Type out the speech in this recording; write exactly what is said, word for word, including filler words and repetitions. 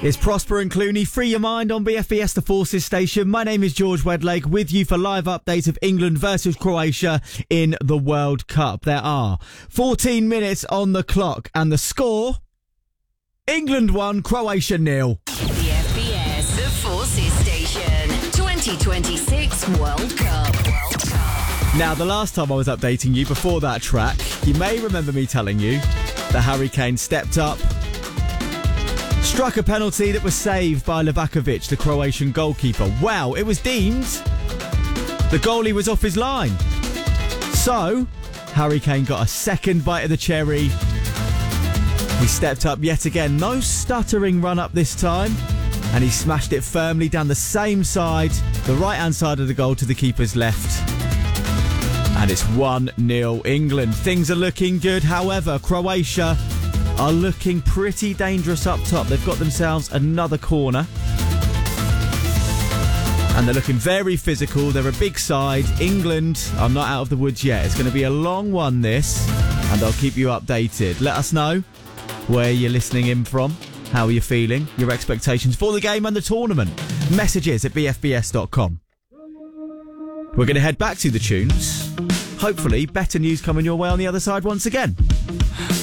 It's Prosper and Clooney. Free your mind on B F B S, the Forces station. My name is George Wedlake, with you for live updates of England versus Croatia in the World Cup. There are fourteen minutes on the clock, and the score: England one, Croatia nil. B F B S, the Forces station. twenty twenty-six World Cup. World Cup. Now, the last time I was updating you before that track, you may remember me telling you that Harry Kane stepped up, struck a penalty that was saved by Livakovic, the Croatian goalkeeper. Well, it was deemed the goalie was off his line. So, Harry Kane got a second bite of the cherry. He stepped up yet again. No stuttering run up this time. And he smashed it firmly down the same side, the right-hand side of the goal, to the keeper's left. And it's one nil England. Things are looking good. However, Croatia are looking pretty dangerous up top. They've got themselves another corner. And they're looking very physical. They're a big side. England are not out of the woods yet. It's going to be a long one, this. And I'll keep you updated. Let us know where you're listening in from. How are you feeling? Your expectations for the game and the tournament. Messages at b f b s dot com. We're going to head back to the tunes. Hopefully, better news coming your way on the other side once again.